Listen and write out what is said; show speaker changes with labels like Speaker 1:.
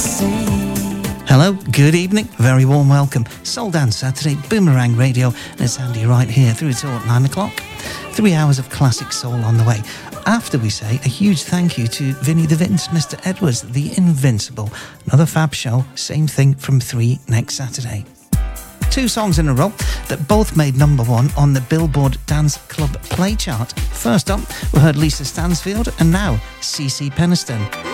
Speaker 1: Hello, good evening, very warm welcome. Soul Dance Saturday, Boomerang Radio, and it's Andy right here through till 9 o'clock. 3 hours of classic soul on the way. After we say a huge thank you to Vinnie the Vince, Mr. Edwards, the Invincible. Another fab show, same thing from 3 next Saturday. 2 songs in a row that both made #1 on the Billboard Dance Club Play Chart. First up, we heard Lisa Stansfield and now CeCe Peniston.